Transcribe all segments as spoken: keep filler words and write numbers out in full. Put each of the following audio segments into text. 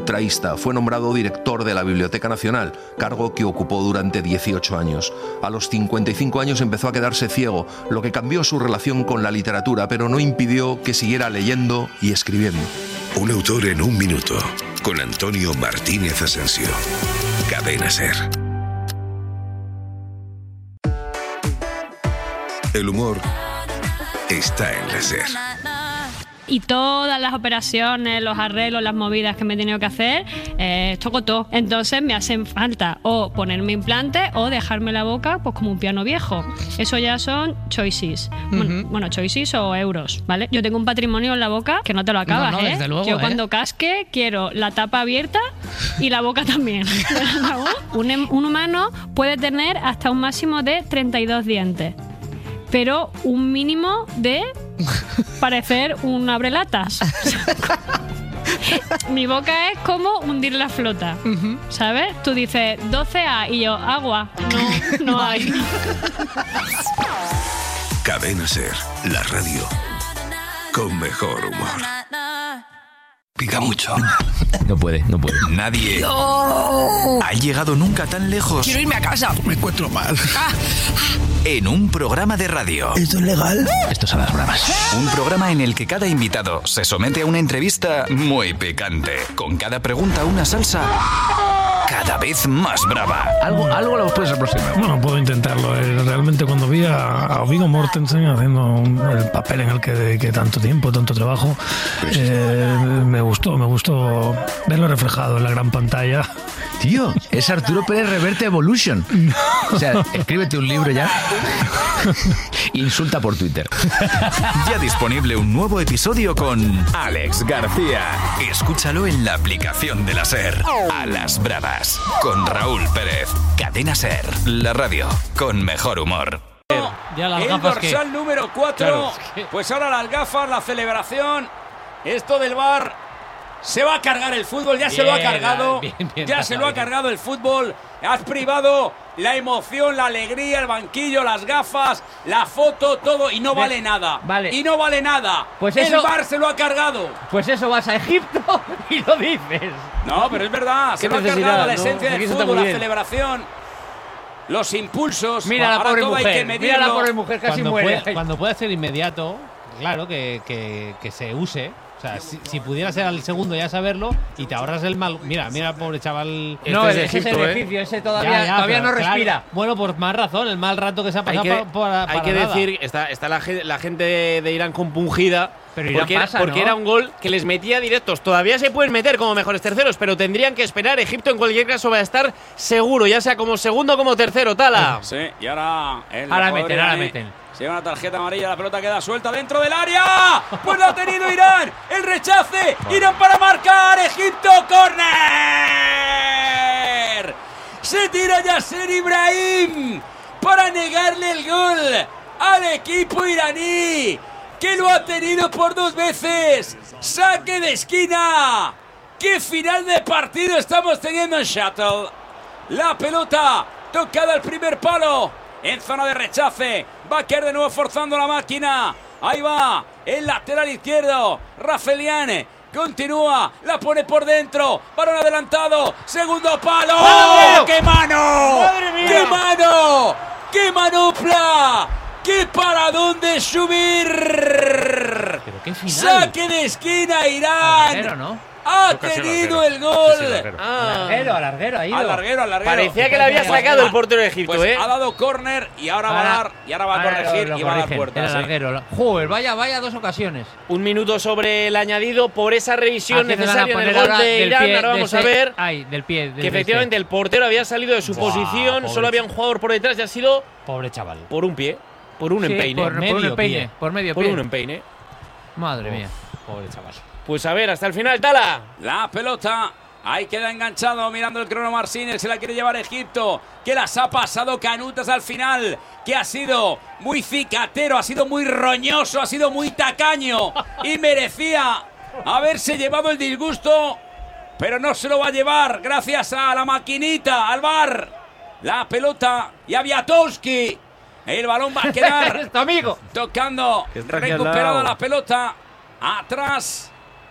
ultraísta. Fue nombrado director de la Biblioteca Nacional, cargo que ocupó durante dieciocho años. A los cincuenta y cinco años empezó a quedarse ciego, lo que cambió su relación con la literatura, pero no impidió que siguiera leyendo y escribiendo. Un autor en un minuto, con Antonio Martínez Asensio. Cadena SER. El humor está en la SER. Y todas las operaciones, los arreglos, las movidas que me he tenido que hacer, eh, toco todo. Entonces me hacen falta o ponerme implantes o dejarme la boca pues como un piano viejo. Eso ya son choices. Uh-huh. Bueno, bueno, choices o euros, ¿vale? Yo tengo un patrimonio en la boca que no te lo acabas, no, no, ¿eh? desde luego, Yo ¿eh? cuando casque quiero la tapa abierta y la boca también. un, un humano puede tener hasta un máximo de treinta y dos dientes, pero un mínimo de parecer un abrelatas. Mi boca es como hundir la flota, uh-huh. ¿sabes? Tú dices doce A y yo, agua. No, no hay. Cadena SER, la radio con mejor humor. Pica mucho. No puede, no puede. Nadie no. ha llegado nunca tan lejos. Quiero irme a casa. Me encuentro mal. Ah. En un programa de radio. ¿Esto es legal? Esto es a las bravas. Un programa en el que cada invitado se somete a una entrevista muy picante. Con cada pregunta una salsa cada vez más brava. Algo, algo lo puedes aproximar. Bueno, puedo intentarlo. Realmente cuando vi a, a Viggo Mortensen haciendo un, el papel en el que dediqué tanto tiempo, tanto trabajo, eh, me gustó, me gustó verlo reflejado en la gran pantalla. Tío, es Arturo Pérez Reverte Evolution. No. O sea, escríbete un libro ya. Insulta por Twitter. Ya disponible un nuevo episodio con Alex García. Escúchalo en la aplicación de la SER. A las bravas. Con Raúl Pérez. Cadena SER. La radio con mejor humor. Ya las el dorsal que... número cuatro. Claro, es que... Pues ahora las gafas, la celebración. Esto del V A R. Se va a cargar el fútbol, ya bien, se lo ha cargado. Bien, bien, ya se lo ha cargado el fútbol. Has privado la emoción, la alegría, el banquillo, las gafas, la foto, todo, y no vale Ven, nada. Vale. Y no vale nada. Pues el eso, V A R se lo ha cargado. Pues eso, vas a Egipto y lo dices. No, pero es verdad. Se lo ha cargado la esencia no, del fútbol, la celebración, los impulsos. Mira la pobre mujer. Mira la pobre mujer, casi cuando muere. Puede, cuando puede ser inmediato, claro, que, que, que se use. O sea, si, si pudiera ser al segundo ya saberlo y te ahorras el mal. Mira, mira, pobre chaval. No, este ese es el egipcio, ¿eh? Ese todavía, ya, ya, todavía no respira. Claro, bueno, por más razón, el mal rato que se ha pasado hay que, para, para, Hay para que nada. decir, está, está la, la gente de Irán compungida. Pero Irán porque pasa, era, porque ¿no? era un gol que les metía directos. Todavía se pueden meter como mejores terceros, pero tendrían que esperar. Egipto en cualquier caso va a estar seguro, ya sea como segundo o como tercero. Tala. Sí, y ahora. El ahora meten, ahora meten. Se lleva una tarjeta amarilla, la pelota queda suelta dentro del área. Pues la ha tenido Irán. El rechace. Irán para marcar. Egipto, córner. Se tira Yasser Ibrahim para negarle el gol al equipo iraní, que lo ha tenido por dos veces. Saque de esquina. ¡Qué final de partido estamos teniendo en Shuttle! La pelota tocada al primer palo. En zona de rechace. Va a quedar de nuevo forzando la máquina. Ahí va. El lateral izquierdo. Rafelian. Continúa. La pone por dentro. Balón adelantado. Segundo palo. ¡Oh, ¡qué mano! ¡Madre mía! ¡Qué mano! ¡Qué manopla! ¡Qué paradón de subir! Pero qué final. Saque de esquina, Irán. Larguero, ¿no? Ha tenido el gol. Ah. Al larguero, al larguero, ha ido. Al larguero, al larguero. Parecía que le había sacado el portero de Egipto, pues ¿eh? ha dado córner y ahora, ahora va a dar y ahora va a corregir lo, lo y va a dar puertas. El larguero. Joder, vaya, vaya dos ocasiones. Un minuto sobre el añadido por esa revisión necesaria en el gol de Irán. Pie, ahora vamos de a ver ay, del pie, del que efectivamente este. el portero había salido de su Buah, posición, pobre solo había un jugador por detrás y ha sido pobre chaval. Por un pie, por un sí, empeine. Por, medio por un empeine, pie. por medio por pie. un empeine. Madre oh, mía. Pobre chaval. Pues a ver, hasta el final, Tala. La pelota. Ahí queda enganchado mirando el crono Marcínez. Se la quiere llevar Egipto. Que las ha pasado canutas al final. Que ha sido muy cicatero. Ha sido muy roñoso. Ha sido muy tacaño. Y merecía haberse llevado el disgusto. Pero no se lo va a llevar. Gracias a la maquinita. Al V A R. La pelota. Y a Wiatowski. El balón va a quedar. Esto, amigo. Tocando. Recuperada la pelota. Atrás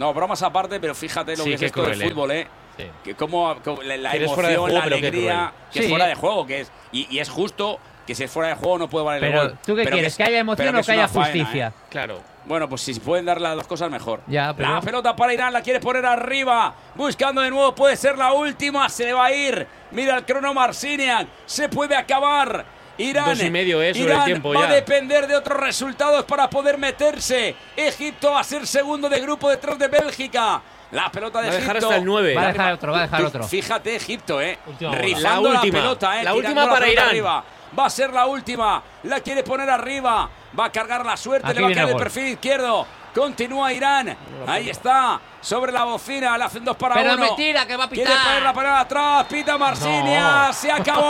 No, bromas aparte, pero fíjate lo Sí, que es qué esto del cruel, fútbol, ¿eh? Sí. Que como, como la, la Que eres fuera de emoción, juego, la pero qué alegría, cruel. que es Sí. fuera de juego, que es y, y es justo que si es fuera de juego no puede valer el Pero, gol. ¿tú qué Pero quieres? es- ¿Que haya emoción pero o es que haya una faena, justicia? ¿eh? Claro. Bueno, pues si pueden dar las dos cosas mejor. Ya, pero- La pelota para Irán, la quiere poner arriba. Buscando de nuevo, puede ser la última. Se le va a ir. Mira el crono Marciniak. Se puede acabar. Irán, Dos y medio, eh, sobre Irán el tiempo va ya. a depender de otros resultados para poder meterse. Egipto va a ser segundo de grupo detrás de Bélgica. La pelota de Va a dejar Egipto. hasta el nueve. Va a dejar otro, va a dejar otro. Fíjate, Egipto, eh. Última bola. Rifando La la, última. pelota, eh. La tirando última para pelota Irán. arriba. Va a ser la última. La quiere poner arriba. Va a cargar la suerte. Aquí le va a viene caer el el gol. perfil izquierdo. Continúa Irán. Ahí está. Sobre la bocina. Le hacen dos para Pero uno. mentira, que va a Quiere pitar. poner la pelota atrás. Pita Marsinia. No. Se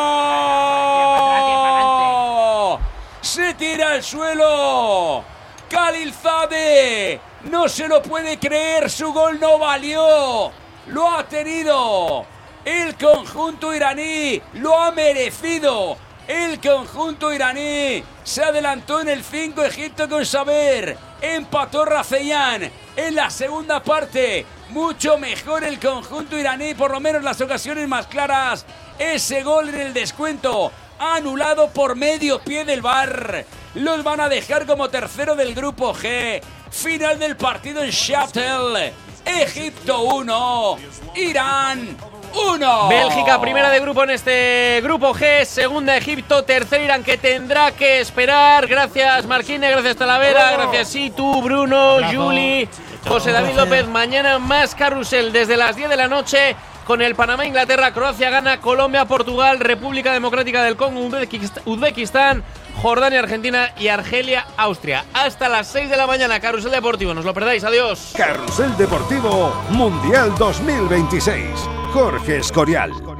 acabó. Se tira al suelo. Khalilzadeh. No se lo puede creer. Su gol no valió. Lo ha tenido el conjunto iraní. Lo ha merecido. El conjunto iraní se adelantó en el cinco. Egipto con saber. Empató Raceyan en la segunda parte. Mucho mejor el conjunto iraní, por lo menos las ocasiones más claras. Ese gol en el descuento, anulado por medio pie del V A R. Los van a dejar como tercero del grupo G. Final del partido en Sheffield. Egipto uno, Irán uno. Bélgica primera de grupo en este grupo G, segunda Egipto, tercer Irán, que tendrá que esperar. Gracias Marquines, gracias Talavera, gracias Situ, Bruno, Bravo. Juli, José David López. Mañana más carrusel desde las diez de la noche con el Panamá, Inglaterra, Croacia, Ghana, Colombia, Portugal, República Democrática del Congo, Uzbekist- Uzbekistán, Jordania, Argentina y Argelia, Austria. Hasta las seis de la mañana, carrusel deportivo, no os lo perdáis, adiós. Carrusel Deportivo Mundial dos mil veintiséis. Jorge Escorial.